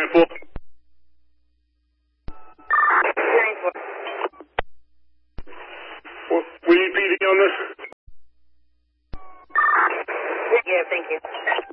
9-4. 9-4. We need PD on this? Yeah, thank you.